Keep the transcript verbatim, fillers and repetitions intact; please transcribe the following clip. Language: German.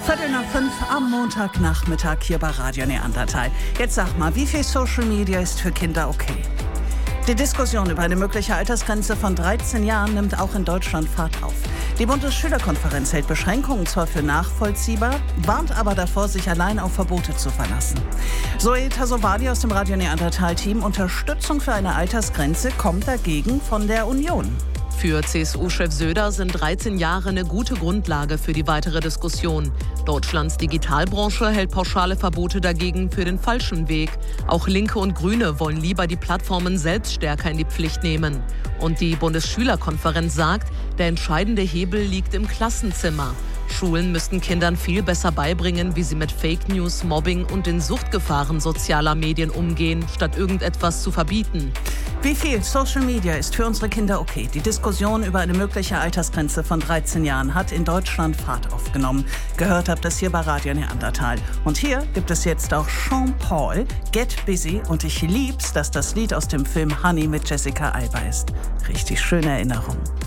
Viertel nach fünf am Montagnachmittag hier bei Radio Neandertal. Jetzt sag mal, wie viel Social Media ist für Kinder okay? Die Diskussion über eine mögliche Altersgrenze von dreizehn Jahren nimmt auch in Deutschland Fahrt auf. Die Bundesschülerkonferenz hält Beschränkungen zwar für nachvollziehbar, warnt aber davor, sich allein auf Verbote zu verlassen. Zoe Tasovali aus dem Radio Neandertal-Team: Unterstützung für eine Altersgrenze kommt dagegen von der Union. Für C S U-Chef Söder sind dreizehn Jahre eine gute Grundlage für die weitere Diskussion. Deutschlands Digitalbranche hält pauschale Verbote dagegen für den falschen Weg. Auch Linke und Grüne wollen lieber die Plattformen selbst stärker in die Pflicht nehmen. Und die Bundesschülerkonferenz sagt, der entscheidende Hebel liegt im Klassenzimmer. Schulen müssten Kindern viel besser beibringen, wie sie mit Fake News, Mobbing und den Suchtgefahren sozialer Medien umgehen, statt irgendetwas zu verbieten. Wie viel Social Media ist für unsere Kinder okay? Die Diskussion über eine mögliche Altersgrenze von dreizehn Jahren hat in Deutschland Fahrt aufgenommen. Gehört habt ihr es hier bei Radio Neandertal. Und hier gibt es jetzt auch Sean Paul, Get Busy. Und ich lieb's, dass das Lied aus dem Film Honey mit Jessica Alba ist. Richtig schöne Erinnerung.